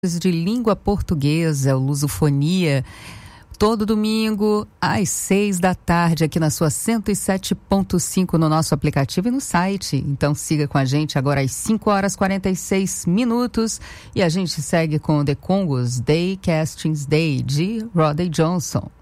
de língua portuguesa, o Lusofonia, todo domingo às 6 da tarde aqui na sua 107.5 no nosso aplicativo e no site. Então siga com a gente agora às 5h46 e a gente segue com The Congos Day Castings Day de Rodney Johnson.